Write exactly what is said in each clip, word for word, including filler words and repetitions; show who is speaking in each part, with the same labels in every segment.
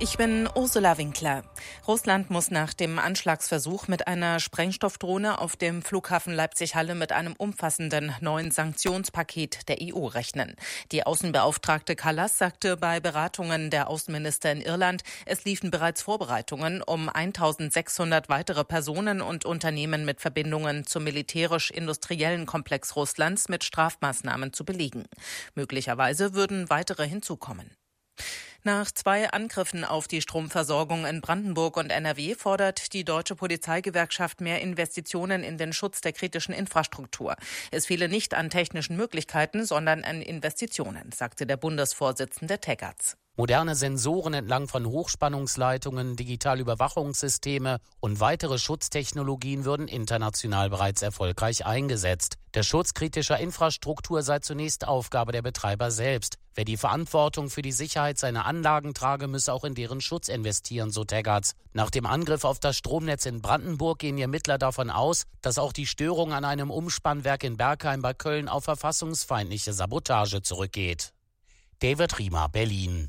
Speaker 1: Ich bin Ursula Winkler. Russland muss nach dem Anschlagsversuch mit einer Sprengstoffdrohne auf dem Flughafen Leipzig-Halle mit einem umfassenden neuen Sanktionspaket der E U rechnen. Die Außenbeauftragte Kallas sagte bei Beratungen der Außenminister in Irland, es liefen bereits Vorbereitungen, um eintausendsechshundert weitere Personen und Unternehmen mit Verbindungen zum militärisch-industriellen Komplex Russlands mit Strafmaßnahmen zu belegen. Möglicherweise würden weitere hinzukommen. Nach zwei Angriffen auf die Stromversorgung in Brandenburg und N R W fordert die Deutsche Polizeigewerkschaft mehr Investitionen in den Schutz der kritischen Infrastruktur. Es fehle nicht an technischen Möglichkeiten, sondern an Investitionen, sagte der Bundesvorsitzende Teggerts.
Speaker 2: Moderne Sensoren entlang von Hochspannungsleitungen, digitale Überwachungssysteme und weitere Schutztechnologien würden international bereits erfolgreich eingesetzt. Der Schutz kritischer Infrastruktur sei zunächst Aufgabe der Betreiber selbst. Wer die Verantwortung für die Sicherheit seiner Anlagen trage, müsse auch in deren Schutz investieren, so Teggerts. Nach dem Angriff auf das Stromnetz in Brandenburg gehen die Ermittler davon aus, dass auch die Störung an einem Umspannwerk in Bergheim bei Köln auf verfassungsfeindliche Sabotage zurückgeht. David Riemer, Berlin.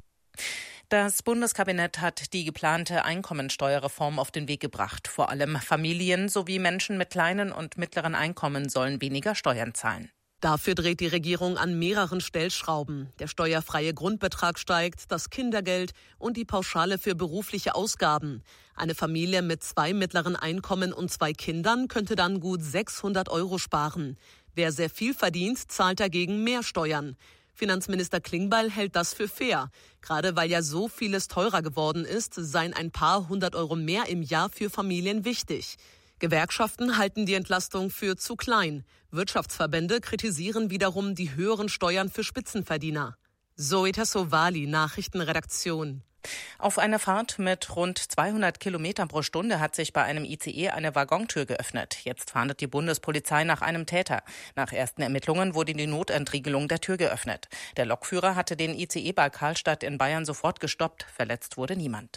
Speaker 1: Das Bundeskabinett hat die geplante Einkommensteuerreform auf den Weg gebracht. Vor allem Familien sowie Menschen mit kleinen und mittleren Einkommen sollen weniger Steuern zahlen.
Speaker 3: Dafür dreht die Regierung an mehreren Stellschrauben. Der steuerfreie Grundbetrag steigt, das Kindergeld und die Pauschale für berufliche Ausgaben. Eine Familie mit zwei mittleren Einkommen und zwei Kindern könnte dann gut sechshundert Euro sparen. Wer sehr viel verdient, zahlt dagegen mehr Steuern. Finanzminister Klingbeil hält das für fair. Gerade weil ja so vieles teurer geworden ist, seien ein paar hundert Euro mehr im Jahr für Familien wichtig. Gewerkschaften halten die Entlastung für zu klein. Wirtschaftsverbände kritisieren wiederum die höheren Steuern für Spitzenverdiener. Zoe Tassovali, Nachrichtenredaktion.
Speaker 1: Auf einer Fahrt mit rund zweihundert Kilometern pro Stunde hat sich bei einem I C E eine Waggontür geöffnet. Jetzt fahndet die Bundespolizei nach einem Täter. Nach ersten Ermittlungen wurde die Notentriegelung der Tür geöffnet. Der Lokführer hatte den I C E bei Karlstadt in Bayern sofort gestoppt. Verletzt wurde niemand.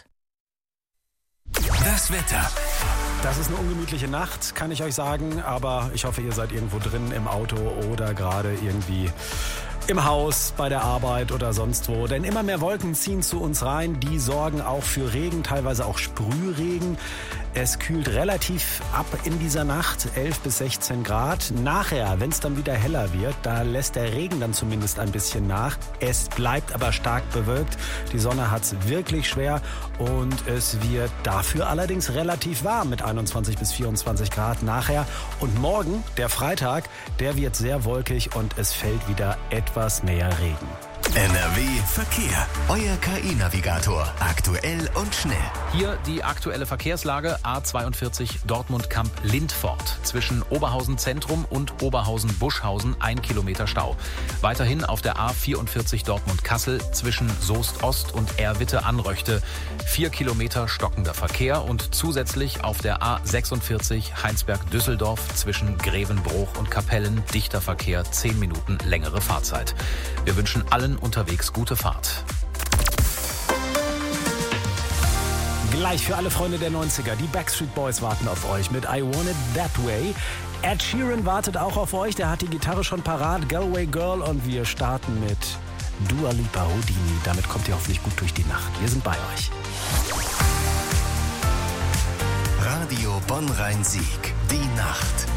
Speaker 4: Das Wetter.
Speaker 5: Das ist eine ungemütliche Nacht, kann ich euch sagen. Aber ich hoffe, ihr seid irgendwo drin im Auto oder gerade irgendwie im Haus, bei der Arbeit oder sonst wo. Denn immer mehr Wolken ziehen zu uns rein. Die sorgen auch für Regen, teilweise auch Sprühregen. Es kühlt relativ ab in dieser Nacht, elf bis sechzehn Grad. Nachher, wenn es dann wieder heller wird, da lässt der Regen dann zumindest ein bisschen nach. Es bleibt aber stark bewölkt. Die Sonne hat es wirklich schwer und es wird dafür allerdings relativ warm mit einundzwanzig bis vierundzwanzig Grad nachher. Und morgen, der Freitag, der wird sehr wolkig und es fällt wieder etwas mehr Regen.
Speaker 4: N R W Verkehr. Euer K I-Navigator. Aktuell und schnell.
Speaker 6: Hier die aktuelle Verkehrslage. A zweiundvierzig Dortmund-Kamp-Lindfort. Zwischen Oberhausen Zentrum und Oberhausen-Buschhausen ein Kilometer Stau. Weiterhin auf der A vierundvierzig Dortmund-Kassel zwischen Soest-Ost und Erwitte-Anröchte. Vier Kilometer stockender Verkehr und zusätzlich auf der A sechsundvierzig Heinsberg-Düsseldorf zwischen Grevenbruch und Kapellen dichter Verkehr, zehn Minuten längere Fahrzeit. Wir wünschen allen unterwegs gute Fahrt.
Speaker 5: Gleich für alle Freunde der neunziger. Die Backstreet Boys warten auf euch mit I Want It That Way. Ed Sheeran wartet auch auf euch. Der hat die Gitarre schon parat. Galway Girl. Und wir starten mit Dua Lipa Houdini. Damit kommt ihr hoffentlich gut durch die Nacht. Wir sind bei euch.
Speaker 4: Radio Bonn-Rhein-Sieg. Die Nacht.